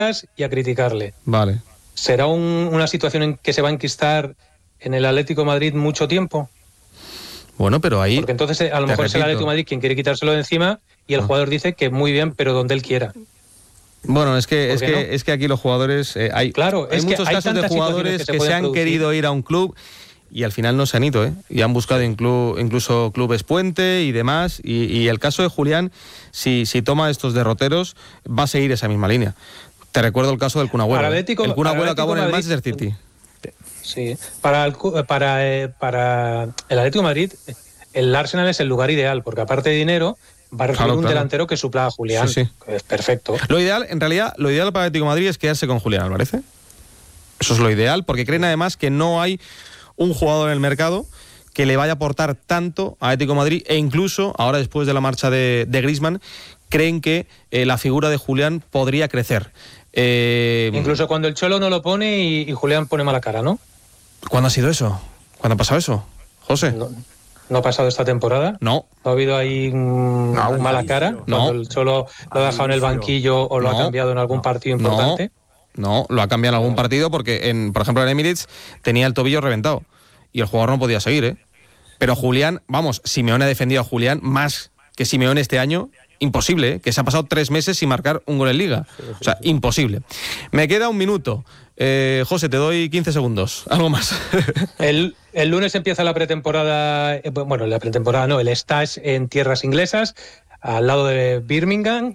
y a criticarle. Vale. ¿Será una situación en que se va a enquistar en el Atlético de Madrid mucho tiempo? Bueno, pero ahí... Porque entonces a lo mejor es el Atlético de Madrid quien quiere quitárselo de encima y el jugador dice que muy bien, pero donde él quiera. Bueno, es que aquí los jugadores... hay muchos casos de jugadores que se han querido ir a un club y al final no se han ido, ¿eh? Y han buscado incluso clubes puente y demás. Y el caso de Julián, si toma estos derroteros, va a seguir esa misma línea. Te recuerdo el caso del Kun Agüero. El Kun Agüero acabó en el Manchester City. Sí, para el Atlético de Madrid, el Arsenal es el lugar ideal, porque aparte de dinero, va a recibir un delantero que supla a Julián. Sí. Es perfecto. Lo ideal para el Atlético de Madrid es quedarse con Julián Álvarez. Eso es lo ideal, porque creen además que no hay un jugador en el mercado que le vaya a aportar tanto a Atlético de Madrid, e incluso, ahora después de la marcha de Griezmann, creen que la figura de Julián podría crecer. Incluso cuando el Cholo no lo pone y Julián pone mala cara, ¿no? ¿Cuándo ha sido eso? ¿Cuándo ha pasado eso, José? ¿No ha pasado esta temporada? No. ¿Ha habido ahí mala cara? No. Cuando el Cholo lo ha dejado en el banquillo o lo ha cambiado en algún partido importante. No, lo ha cambiado en algún partido porque, por ejemplo, en Emirates tenía el tobillo reventado y el jugador no podía seguir, ¿eh? Pero Julián, Simeone ha defendido a Julián más que Simeone este año. Imposible, ¿eh? Que se ha pasado 3 meses sin marcar un gol en Liga. O sea, imposible. Me queda 1 minuto. José, te doy 15 segundos. Algo más. El lunes empieza la pretemporada. La pretemporada no, el stage en tierras inglesas, al lado de Birmingham.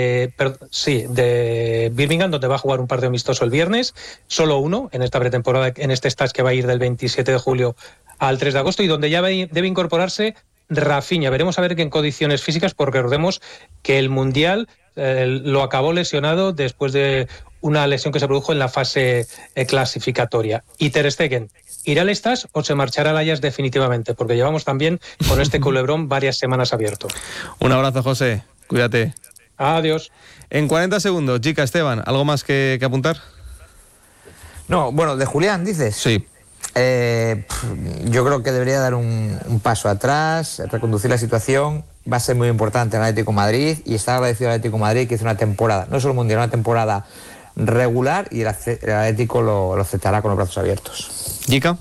De Birmingham, donde va a jugar un partido amistoso el viernes. Solo uno en esta pretemporada, en este stage que va a ir del 27 de julio al 3 de agosto y donde ya debe incorporarse Rafinha. Veremos a ver en condiciones físicas, porque recordemos que el Mundial lo acabó lesionado después de una lesión que se produjo en la fase clasificatoria. ¿Y Ter Stegen irá al Stage o se marchará al Ajax definitivamente? Porque llevamos también con este culebrón varias semanas abierto. Un abrazo, José. Cuídate. Adiós. En 40 segundos, Chica, Esteban, ¿algo más que apuntar? No, bueno, de Julián, ¿dices? Sí. Yo creo que debería dar un paso atrás, reconducir la situación. Va a ser muy importante en el Atlético de Madrid y está agradecido al Atlético de Madrid que hizo una temporada, no solo mundial, una temporada regular, y el Atlético lo aceptará con los brazos abiertos. ¿Yica?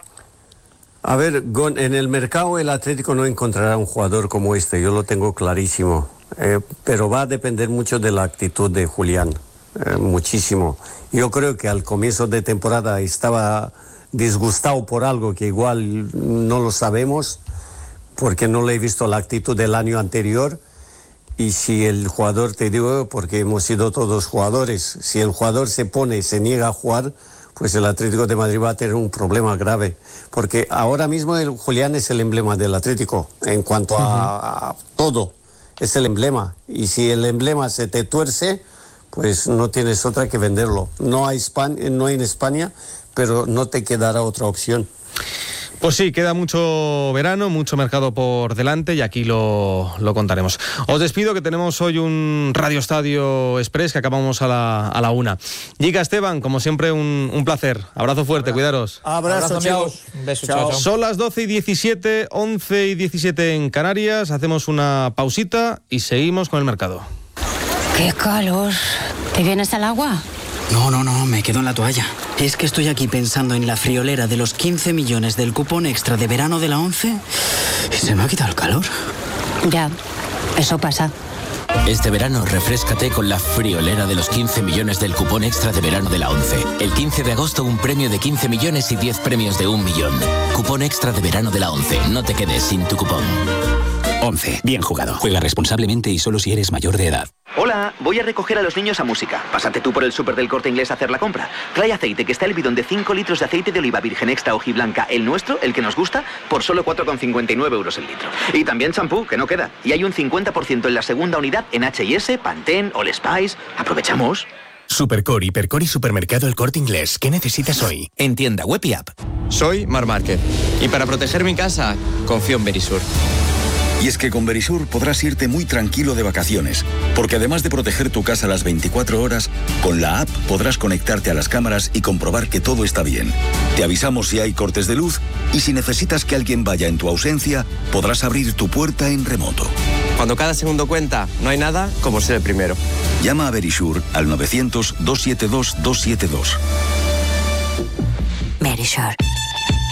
A ver, en el mercado el Atlético no encontrará un jugador como este, yo lo tengo clarísimo, pero va a depender mucho de la actitud de Julián, muchísimo. Yo creo que al comienzo de temporada estaba disgustado por algo que igual no lo sabemos, porque no le he visto la actitud del año anterior. Y si el jugador, te digo, porque hemos sido todos jugadores, si el jugador se niega a jugar, pues el Atlético de Madrid va a tener un problema grave, porque ahora mismo el Julián es el emblema del Atlético en cuanto a todo, es el emblema, y si el emblema se te tuerce, pues no tienes otra que venderlo. No hay en España, pero no te quedará otra opción. Pues sí, queda mucho verano, mucho mercado por delante y aquí lo contaremos. Os despido, que tenemos hoy un Radio Estadio Express que acabamos a la 1. Yica, Esteban, como siempre, un placer. Abrazo fuerte, cuidaros. Abrazo, amigos. Un beso, chao. Son las 12:17, 11:17 en Canarias. Hacemos una pausita y seguimos con el mercado. ¡Qué calor! ¿Te vienes al agua? No, me quedo en la toalla. Es que estoy aquí pensando en la friolera de los 15 millones del cupón extra de verano de la 11 y se me ha quitado el calor. Ya, eso pasa. Este verano refréscate con la friolera de los 15 millones del cupón extra de verano de la 11. El 15 de agosto un premio de 15 millones y 10 premios de 1 millón. Cupón extra de verano de la 11. No te quedes sin tu cupón. 11. Bien jugado. Juega responsablemente y solo si eres mayor de edad. Hola, voy a recoger a los niños a música. Pásate tú por el súper del Corte Inglés a hacer la compra. Trae aceite, que está el bidón de 5 litros de aceite de oliva virgen extra hojiblanca, el nuestro, el que nos gusta, por solo 4,59 euros el litro. Y también champú, que no queda. Y hay un 50% en la segunda unidad en H&S, Pantene, All Spice. Aprovechamos. Supercore, Hipercore y Supermercado El Corte Inglés. ¿Qué necesitas hoy? En tienda web y app. Soy Marc Márquez y para proteger mi casa confío en Verisur. Y es que con Verisure podrás irte muy tranquilo de vacaciones, porque además de proteger tu casa las 24 horas, con la app podrás conectarte a las cámaras y comprobar que todo está bien. Te avisamos si hay cortes de luz y si necesitas que alguien vaya en tu ausencia, podrás abrir tu puerta en remoto. Cuando cada segundo cuenta, no hay nada como ser el primero. Llama a Verisure al 900-272-272. Verisure.